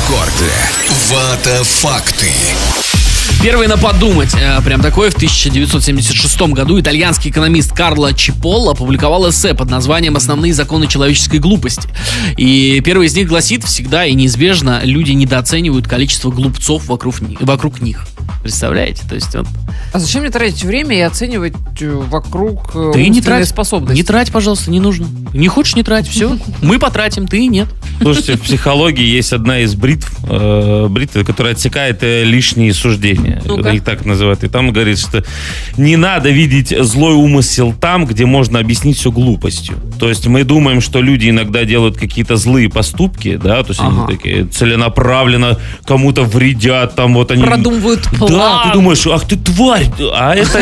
Рекорды. Вата факты. Первый на подумать. Прям такое. В 1976 году итальянский экономист Карло Чиполло опубликовал эссе под названием «Основные законы человеческой глупости». И первый из них гласит: всегда и неизбежно люди недооценивают количество глупцов вокруг них. Представляете? То есть вот... А зачем мне тратить время и оценивать вокруг Ты не трать способности? Не трать, пожалуйста, не нужно. Не хочешь — не трать, все. Мы потратим, ты нет. Слушайте, в психологии есть одна из бритв, которая отсекает лишние суждения. Ну-ка. Их так называют. И там говорит, что не надо видеть злой умысел там, где можно объяснить все глупостью. То есть мы думаем, что люди иногда делают какие-то злые поступки, да, то есть они такие целенаправленно кому-то вредят, там вот они... Продумывают план. Да, ты думаешь, ах ты тварь, а это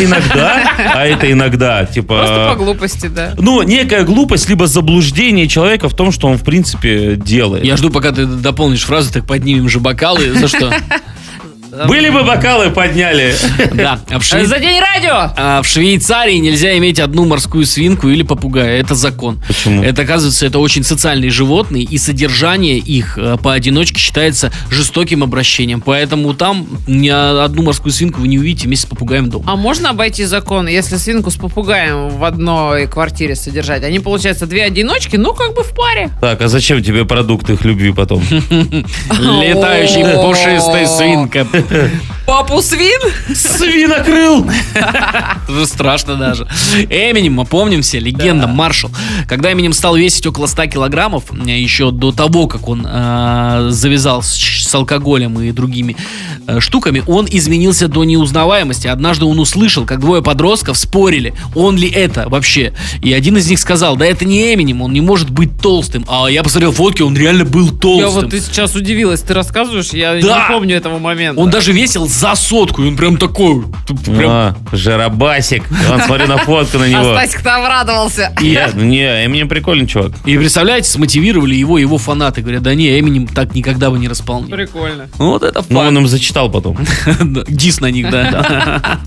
иногда, типа... Просто по глупости, да. Ну, некая глупость, либо заблуждение человека в том, что он, в принципе, делает. Я жду, пока ты дополнишь фразу, так поднимем же бокалы. За что? Были бы бокалы, подняли. Да. За день радио! В Швейцарии нельзя иметь одну морскую свинку или попугая. Это закон. Почему? Это, оказывается, это очень социальные животные, и содержание их поодиночке считается жестоким обращением. Поэтому там ни одну морскую свинку вы не увидите вместе с попугаем дома. А можно обойти закон, если свинку с попугаем в одной квартире содержать? Они, получается, две одиночки, ну, как бы в паре. Так, а зачем тебе продукты их любви потом? Летающий пушистый свинка. Папу свин? Свинокрыл! Уже страшно даже. Эминем, мы помним все, легенда, маршал. Когда Эминем стал весить около 100 килограммов, еще до того, как он завязал с алкоголем и другими штуками, он изменился до неузнаваемости. Однажды он услышал, как двое подростков спорили, он ли это вообще. И один из них сказал: да это не Эминем, он не может быть толстым. А я посмотрел фотки, он реально был толстым. Я вот ты сейчас удивилась, ты рассказываешь, я Да. не помню этого момента. Он даже весил за 100, и он прям такой. Прям... Жиробасик. Вон, смотри на фотку на А него. Стасик-то обрадовался. Не, Эминем прикольный чувак. И представляете, смотивировали его фанаты. Говорят: да не, Эминем так никогда бы не располнил. Прикольно. Вот это Ну, факт. он им зачитал потом. Дис на них, да.